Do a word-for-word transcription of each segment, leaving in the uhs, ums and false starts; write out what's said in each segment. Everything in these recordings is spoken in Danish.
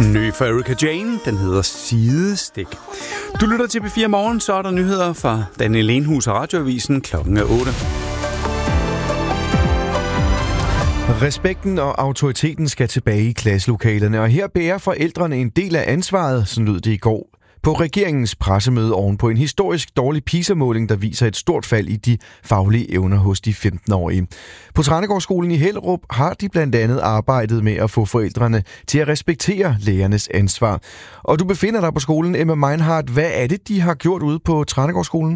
Ny for Erika Jane, den hedder Sidestik. Du lytter til P fire Morgen, så er der nyheder fra Daniel Lenhus og Radioavisen. Klokken er otte. Respekten og autoriteten skal tilbage i klasselokalerne, og her bærer forældrene en del af ansvaret, som lød det i går. På regeringens pressemøde oven på en historisk dårlig PISA-måling, der viser et stort fald i de faglige evner hos de femten-årige. På Tranegårdsskolen i Hellerup har de blandt andet arbejdet med at få forældrene til at respektere lærernes ansvar. Og du befinder dig på skolen, Emma Meinhardt. Hvad er det, de har gjort ude på Tranegårdsskolen?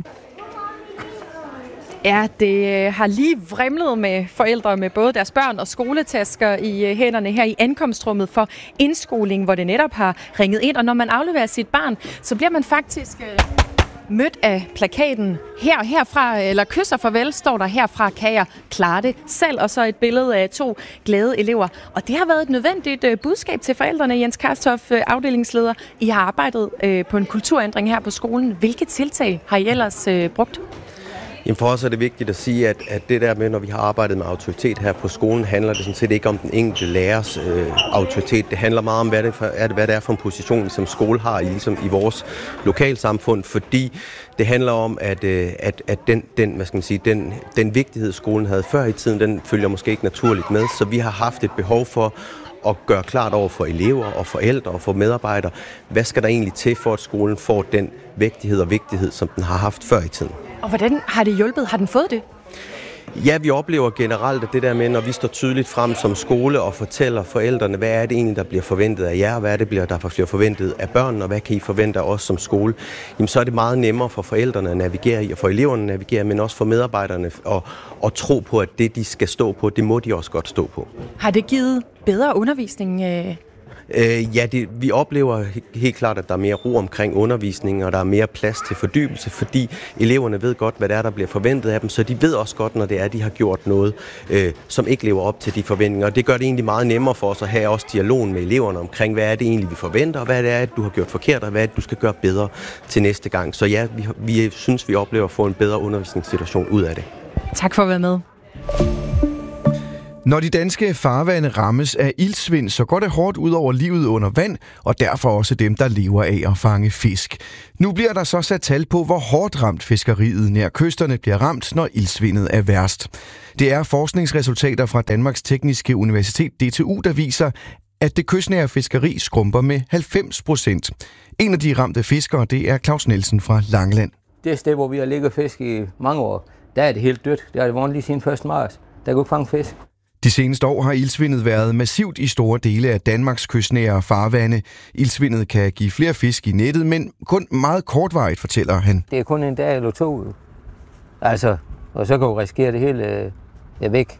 Ja, det har lige vrimlet med forældre med både deres børn og skoletasker i hænderne her i ankomstrummet for indskoling, hvor det netop har ringet ind. Og når man afleverer sit barn, så bliver man faktisk mødt af plakaten her herfra, eller kys og farvel, står der herfra, kan jeg klare det selv, og så et billede af to glade elever. Og det har været et nødvendigt budskab til forældrene. Jens Karstof, afdelingsleder, I har arbejdet på en kulturændring her på skolen. Hvilke tiltag har I ellers brugt? Jamen for os er det vigtigt at sige, at, at det der med, når vi har arbejdet med autoritet her på skolen, handler det sådan set ikke om den enkelte lærers øh, autoritet. Det handler meget om, hvad det, er, hvad det er for en position, som skole har i, ligesom i vores lokalsamfund, fordi det handler om, at, øh, at, at den, den, hvad skal man sige, den, den vigtighed, skolen havde før i tiden, den følger måske ikke naturligt med, så vi har haft et behov for at gøre klart over for elever og forældre og for medarbejdere, hvad skal der egentlig til for, at skolen får den vægtighed og vigtighed, som den har haft før i tiden. Og hvordan har det hjulpet? Har den fået det? Ja, vi oplever generelt, at det der med, når vi står tydeligt frem som skole og fortæller forældrene, hvad er det egentlig, der bliver forventet af jer, og hvad er det, der bliver forventet af børnene, og hvad kan I forvente af os som skole, jamen så er det meget nemmere for forældrene at navigere i, og for eleverne at navigere, men også for medarbejderne at, at tro på, at det, de skal stå på, det må de også godt stå på. Har det givet bedre undervisning? Øh Øh, ja, det, vi oplever helt klart, at der er mere ro omkring undervisningen, og der er mere plads til fordybelse, fordi eleverne ved godt, hvad det er, der bliver forventet af dem, så de ved også godt, når det er, de har gjort noget, øh, som ikke lever op til de forventninger. Og det gør det egentlig meget nemmere for os at have også dialogen med eleverne omkring, hvad er det egentlig, vi forventer, og hvad det er, du har gjort forkert, og hvad er det, du skal gøre bedre til næste gang. Så ja, vi, vi synes, vi oplever at få en bedre undervisningssituation ud af det. Tak for at være med. Når de danske farvande rammes af iltsvind, så går det hårdt ud over livet under vand, og derfor også dem, der lever af at fange fisk. Nu bliver der så sat tal på, hvor hårdt ramt fiskeriet nær kysterne bliver ramt, når iltsvindet er værst. Det er forskningsresultater fra Danmarks Tekniske Universitet, D T U, der viser, at det kystnære fiskeri skrumper med halvfems procent. En af de ramte fiskere, det er Claus Nielsen fra Langeland. Det sted, hvor vi har ligget fisk i mange år, der er det helt dødt. Det har det været lige siden første marts. Der kan ikke fange fisk. De seneste år har iltsvindet været massivt i store dele af Danmarks kystnære farvande. Iltsvindet kan give flere fisk i nettet, men kun meget kortvarigt, fortæller han. Det er kun en dag eller to. Altså, og så kan du risikere det hele øh, væk.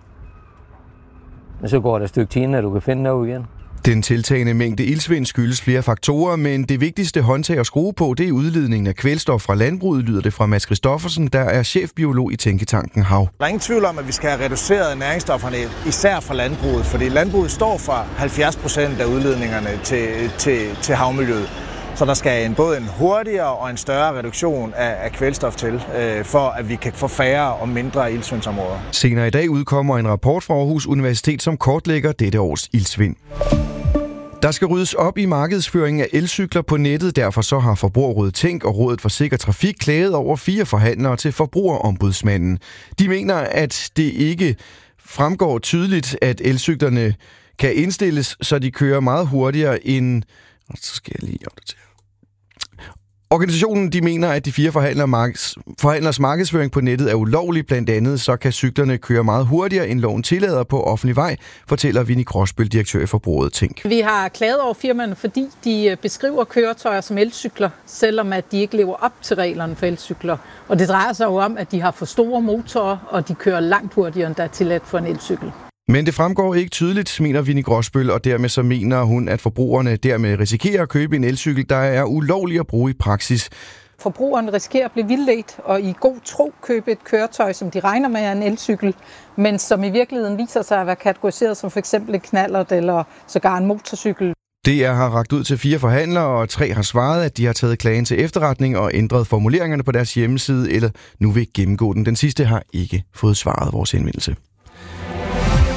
Men så går der et stykke tid, når du kan finde noget igen. Den tiltagende mængde iltsvind skyldes flere faktorer, men det vigtigste håndtag at skrue på, det er udledningen af kvælstof fra landbruget, lyder det fra Mads Christoffersen, der er chefbiolog i tænketanken Hav. Der er ingen tvivl om, at vi skal have reduceret næringsstofferne, især fra landbruget, fordi landbruget står for halvfjerds procent af udledningerne til, til, til havmiljøet. Så der skal en, både en hurtigere og en større reduktion af, af kvælstof til, øh, for at vi kan få færre og mindre iltsvindsområder. Senere i dag udkommer en rapport fra Aarhus Universitet, som kortlægger dette års iltsvind. Der skal ryddes op i markedsføringen af elcykler på nettet, derfor så har Forbrugerrådet Tænk og Rådet for Sikker Trafik klaget over fire forhandlere til Forbrugerombudsmanden. De mener, at det ikke fremgår tydeligt, at elcyklerne kan indstilles, så de kører meget hurtigere end... Så skal jeg lige opdatere. Organisationen de mener, at de fire forhandlers markedsføring på nettet er ulovlig. Blandt andet så kan cyklerne køre meget hurtigere, end loven tillader på offentlig vej, fortæller Vinnie Gråsbøl, direktør i Forbrugerrådet Tænk. Vi har klaget over firmaerne, fordi de beskriver køretøjer som elcykler, selvom at de ikke lever op til reglerne for elcykler. Og det drejer sig jo om, at de har for store motorer, og de kører langt hurtigere, end der er tilladt for en elcykel. Men det fremgår ikke tydeligt, mener Vinnie Gråsbøl, og dermed så mener hun, at forbrugerne dermed risikerer at købe en elcykel, der er ulovlig at bruge i praksis. Forbrugerne risikerer at blive vildledt og i god tro købe et køretøj, som de regner med er en elcykel, men som i virkeligheden viser sig at være kategoriseret som f.eks. en knallert eller sågar en motorcykel. D R har rakt ud til fire forhandlere, og tre har svaret, at de har taget klagen til efterretning og ændret formuleringerne på deres hjemmeside, eller nu vil gennemgå den. Den sidste har ikke fået svaret vores henvendelse.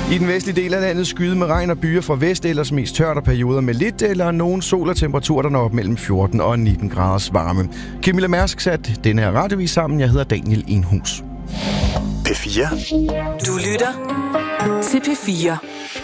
I den vestlige del af landet skyde med regn og byer fra vest, ellers mest tørt og perioder med lidt eller nogen sol og temperaturer, der når op mellem fjorten og nitten graders varme. Camilla Mærsk satte denne her radiovis sammen. Jeg hedder Daniel Enhus. P fire. Du lytter til P fire.